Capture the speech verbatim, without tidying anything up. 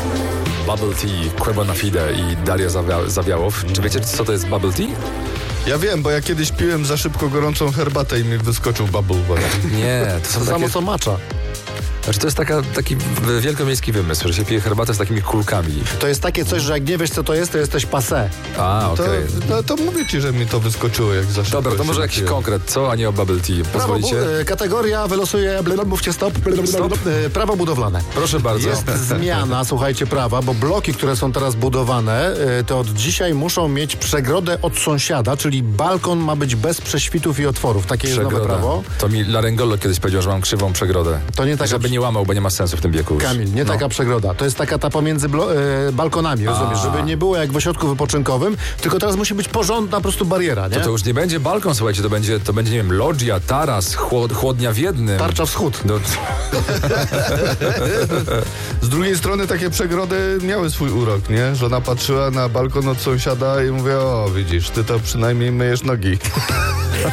Bubble Tea, Quebo na Fide i Daria Zawia- Zawiałow. Czy wiecie, co to jest Bubble Tea? Ja wiem, bo ja kiedyś piłem za szybko gorącą herbatę i mi wyskoczył bubble właśnie. Nie, to są To takie... samo co macza. Znaczy to jest taka, taki wielkomiejski wymysł, że się pije herbatę z takimi kulkami. To jest takie coś, że jak nie wiesz co to jest, to jesteś passé. A, To, okej. no, to mówię ci, że mi to wyskoczyło jak za szybko. Dobra, to się może jakiś napiłem. konkret, co, a nie o Bubble Tea. Prawo, Pozwolicie? bu- e, kategoria wylosuje, bl- mówcie stop, Stop. E, prawo budowlane. Proszę bardzo. Jest zmiana, słuchajcie, prawa, bo bloki, które są teraz budowane, e, to od dzisiaj muszą mieć przegrodę od sąsiada, czyli balkon ma być bez prześwitów i otworów. Takie jest nowe Przegroda. prawo. To mi Laryngolo kiedyś powiedział, że mam krzywą przegrodę. To nie taka Żeby przy- nie łamał, bo nie ma sensu w tym wieku już. Kamil, nie No. taka przegroda. To jest taka ta pomiędzy blo- e, balkonami, rozumiesz? Żeby nie było jak w ośrodku wypoczynkowym, tylko teraz musi być porządna po prostu bariera, nie? To, to już nie będzie balkon, słuchajcie, to będzie, to będzie nie wiem, loggia, taras, chłod, chłodnia w jednym. Tarcza wschód. No, Z drugiej strony takie przegrody miały swój urok, nie? Żona patrzyła na balkon od sąsiada i mówiła, o widzisz, ty to przynajmniej myjesz nogi.